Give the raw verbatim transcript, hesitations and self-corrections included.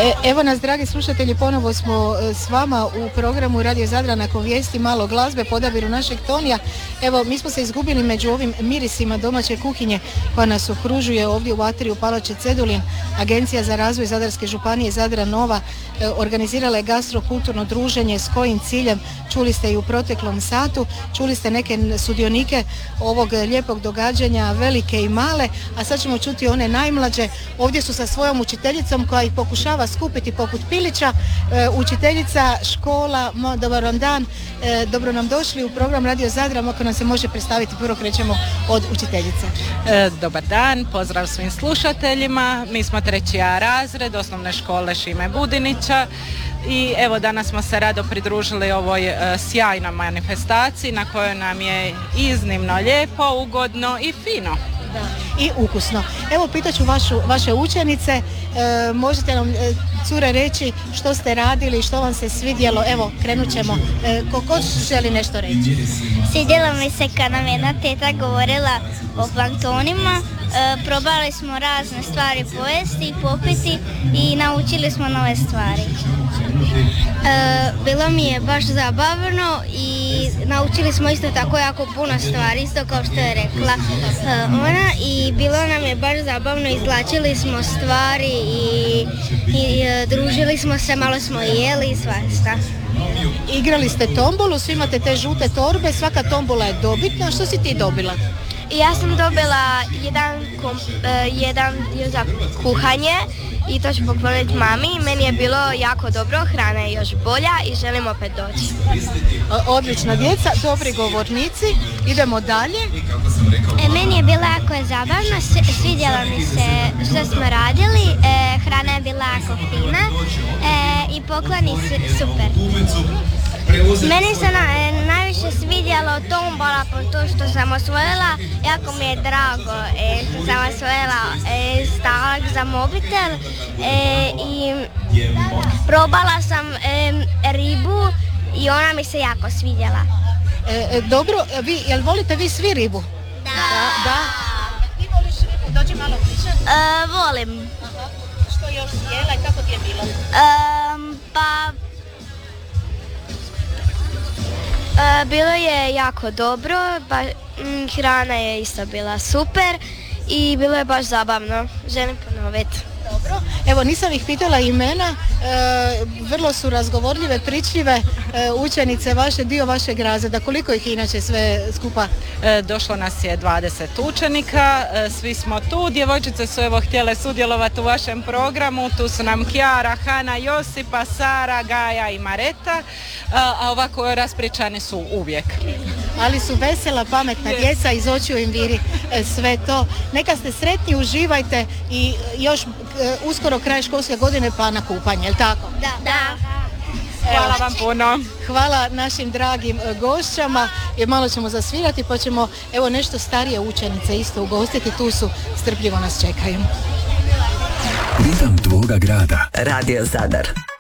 E, evo nas, dragi slušatelji, ponovo smo s vama u programu Radio Zadra nakon vijesti, malo glazbe po odabiru našeg Tonija. Evo, mi smo se izgubili među ovim mirisima domaće kuhinje koja nas okružuje ovdje u atriju Palače Cedulin. Agencija za razvoj Zadarske županije Zadra Nova e, organizirala je gastrokulturno druženje. S kojim ciljem? Čuli ste i u proteklom satu, čuli ste neke sudionike ovog lijepog događanja, velike i male, a sad ćemo čuti one najmlađe. Ovdje su sa svojom učiteljicom koja ih pokušava skupiti poput pilića. E, učiteljica škola, mo, dobar vam dan, e, dobro nam došli u program Radio Zadra. Ako nam se može predstaviti, prvo krećemo od učiteljice. E, dobar dan, pozdrav svim slušateljima. Mi smo treći A razred osnovne škole Šime Budinića i evo danas smo se rado pridružili ovoj e, sjajnoj manifestaciji na kojoj nam je iznimno lijepo, ugodno i fino. Da. I ukusno. Evo, pitaću vašu, vaše učenice, e, možete nam e, cure reći što ste radili, što vam se svidjelo. Evo, krenut ćemo. E, ko, ko želi nešto reći? Svidjelo mi se kad nam jedna teta govorila o planktonima. E, probali smo razne stvari pojesti i popiti i naučili smo nove stvari. E, bilo mi je baš zabavno i naučili smo isto tako jako puno stvari, isto kao što je rekla e, ona, i bilo nam je baš zabavno, izvlačili smo stvari i, i e, družili smo se, malo smo jeli i svašta. Igrali ste tombolu, svi imate te žute torbe, svaka tombola je dobitna. Što si ti dobila? Ja sam dobila jedan, kom, e, jedan dio za kuhanje i to ću pokloniti mami. Meni je bilo jako dobro, hrana je još bolja i želim opet doći. Odlična djeca, dobri govornici. Idemo dalje. E, meni je bilo jako zabavno, svidjelo mi se što smo radili, e, hrana je bila jako fina e, i pokloni su super. Meni se na, e, najviše svidjelo tombola po to što sam osvojila, jako mi je drago e, što sam osvojila e, stavak za mobitel e, i probala sam e, ribu i ona mi se jako svidjela. E, dobro, vi, jel volite vi svi ribu? Da. Da, da. Ti voliš ribu? Dođi malo više. E, volim. Aha. Što još si jela i kako ti je bilo? E, pa... E, bilo je jako dobro, ba, m, hrana je isto bila super i bilo je baš zabavno. Želim ponoviti. Dobro. Evo, nisam ih pitala imena, e, vrlo su razgovorljive, pričljive e, učenice vaše, dio vašeg razreda. Koliko ih inače sve skupa? E, došlo nas je dvadeset učenika, e, svi smo tu, djevojčice su evo htjele sudjelovati u vašem programu, tu su nam Kjara, Hana, Josipa, Sara, Gaja i Mareta, a, a ovako raspričani su uvijek. Ali su vesela, pametna djeca, iz očiju im viri e, sve to. Neka ste sretni, uživajte i još e, uskoro kraj školske godine pa na kupanje, jel tako? Da. Da. Hvala vam puno. Hvala našim dragim e, gošćama. Jer malo ćemo zasvirati pa ćemo evo nešto starije učenice isto ugostiti. Tu su, strpljivo nas čekaju. Ritam tvoga grada. Radio Zadar.